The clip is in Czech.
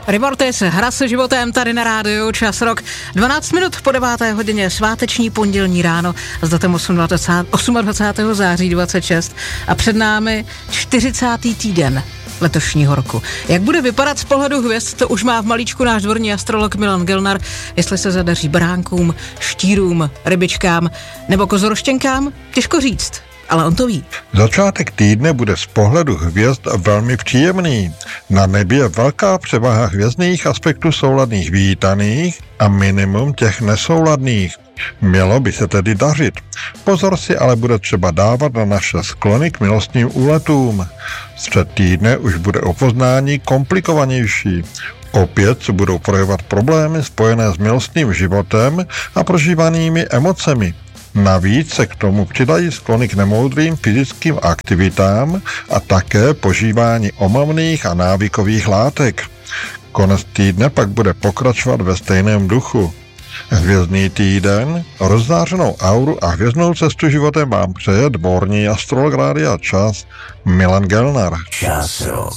Remortis, hra se životem tady na rádiu, čas rok 12 minut po 9. hodině, sváteční pondělní ráno s datem 28. září 26 a před námi 40. týden letošního roku. Jak bude vypadat z pohledu hvězd, to už má v malíčku náš dvorní astrolog Milan Gelnar, jestli se zadaří bránkům, štírům, rybičkám nebo kozoroštěnkám, těžko říct. Ale on to ví. Začátek týdne bude z pohledu hvězd velmi příjemný. Na nebi je velká převaha hvězdných aspektů souladných vítaných a minimum těch nesouladných. Mělo by se tedy dařit. Pozor si ale bude třeba dávat na naše sklony k milostným úletům. Střed týdne už bude o poznání komplikovanější. Opět se budou projevovat problémy spojené s milostným životem a prožívanými emocemi. Navíc se k tomu přidají sklony k nemoudrým fyzickým aktivitám a také požívání omamných a návykových látek. Konec týdne pak bude pokračovat ve stejném duchu. Hvězdný týden, rozzářenou auru a hvězdnou cestu životem vám přeje dvorní astrolog Rádia Čas Milan Gelnar. Čas rok.